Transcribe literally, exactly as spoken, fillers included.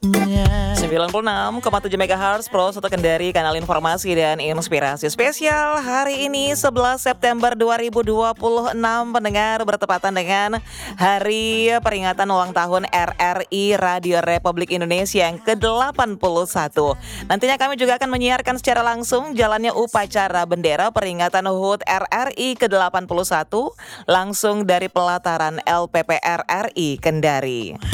sembilan puluh enam koma tujuh megahertz Pro satu Kendari, kanal informasi dan inspirasi spesial hari ini sebelas September dua ribu dua puluh enam, pendengar, bertepatan dengan hari peringatan ulang tahun R R I Radio Republik Indonesia yang ke delapan puluh satu. Nantinya kami juga akan menyiarkan secara langsung jalannya upacara bendera peringatan H U T R R I ke delapan puluh satu langsung dari pelataran L P P R R I Kendari.